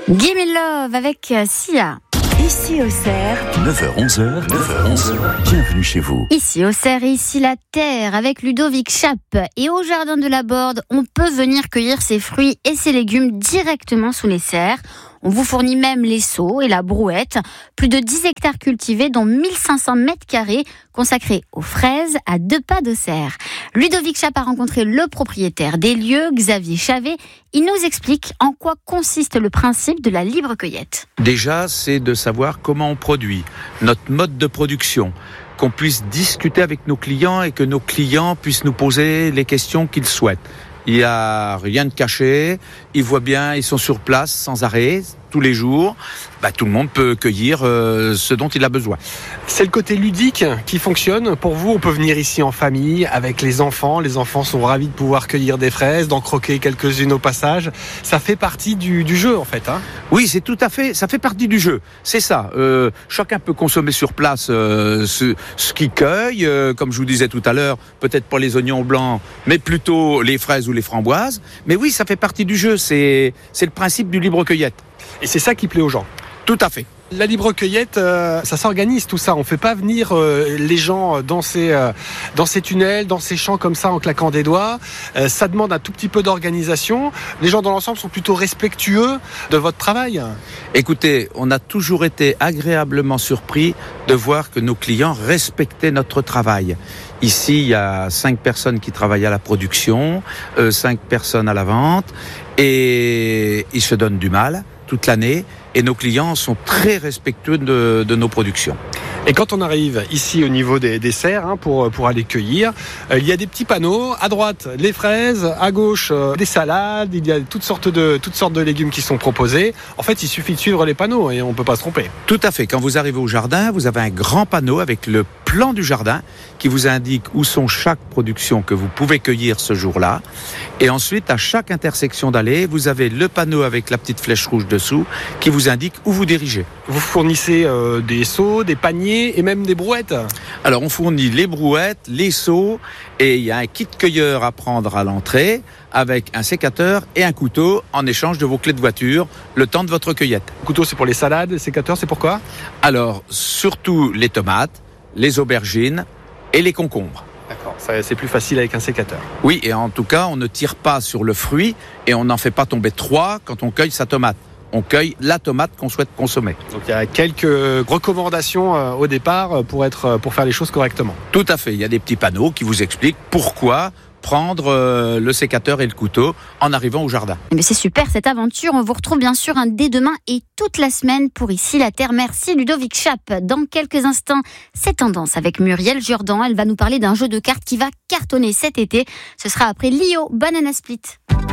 Give me love avec Sia. Ici Auxerre, 9h-11h, bienvenue chez vous. Ici Auxerre et ici la terre avec Ludovic Chape. Et au jardin de la Borde, on peut venir cueillir ses fruits et ses légumes directement sous les serres. On vous fournit même les seaux et la brouette. Plus de 10 hectares cultivés, dont 1500 mètres carrés consacrés aux fraises à 2 pas d'Auxerre. Ludovic Chape a rencontré le propriétaire des lieux, Xavier Chavet. Il nous explique en quoi consiste le principe de la libre cueillette. Déjà, c'est de savoir comment on produit, notre mode de production, qu'on puisse discuter avec nos clients et que nos clients puissent nous poser les questions qu'ils souhaitent. Il n'y a rien de caché, ils voient bien, ils sont sur place sans arrêt, tous les jours. Tout le monde peut cueillir ce dont il a besoin. C'est le côté ludique qui fonctionne. Pour vous, on peut venir ici en famille avec les enfants. Les enfants sont ravis de pouvoir cueillir des fraises, d'en croquer quelques-unes au passage. Ça fait partie du jeu en fait. Oui, c'est tout à fait, ça fait partie du jeu. C'est ça. Chacun peut consommer sur place ce qu'il cueille. Comme je vous disais tout à l'heure, peut-être pas les oignons blancs, mais plutôt les fraises ou les framboises. Mais oui, ça fait partie du jeu. C'est le principe du libre cueillette. Et c'est ça qui plaît aux gens. Tout à fait. La libre cueillette, ça s'organise tout ça. On fait pas venir les gens dans ces tunnels, dans ces champs comme ça en claquant des doigts. Ça demande un tout petit peu d'organisation. Les gens dans l'ensemble sont plutôt respectueux de votre travail. Écoutez, on a toujours été agréablement surpris de voir que nos clients respectaient notre travail. Ici, il y a 5 personnes qui travaillent à la production, 5 personnes à la vente, et ils se donnent du mal toute l'année. Et nos clients sont très respectueux de nos productions. Et quand on arrive ici au niveau des serres pour aller cueillir, il y a des petits panneaux. À droite, les fraises. À gauche, des salades. Il y a toutes sortes de légumes qui sont proposés. En fait, il suffit de suivre les panneaux et on ne peut pas se tromper. Tout à fait. Quand vous arrivez au jardin, vous avez un grand panneau avec le plan du jardin qui vous indique où sont chaque production que vous pouvez cueillir ce jour-là. Et ensuite, à chaque intersection d'allée, vous avez le panneau avec la petite flèche rouge dessous qui vous indique où vous dirigez. Vous fournissez des seaux, des paniers et même des brouettes. Alors, on fournit les brouettes, les seaux et il y a un kit cueilleur à prendre à l'entrée avec un sécateur et un couteau en échange de vos clés de voiture le temps de votre cueillette. Le couteau, c'est pour les salades. Le sécateur, c'est pour quoi ? Alors, surtout les tomates, les aubergines et les concombres. D'accord, ça, c'est plus facile avec un sécateur. Oui, et en tout cas, on ne tire pas sur le fruit et on n'en fait pas tomber 3 quand on cueille sa tomate. On cueille la tomate qu'on souhaite consommer. Donc il y a quelques recommandations au départ pour faire les choses correctement. Tout à fait, il y a des petits panneaux qui vous expliquent pourquoi prendre le sécateur et le couteau en arrivant au jardin. Mais c'est super cette aventure, on vous retrouve bien sûr dès demain et toute la semaine pour Ici la Terre. Merci Ludovic Chape. Dans quelques instants, c'est Tendance avec Muriel Jourdan. Elle va nous parler d'un jeu de cartes qui va cartonner cet été. Ce sera après Lio Banana Split.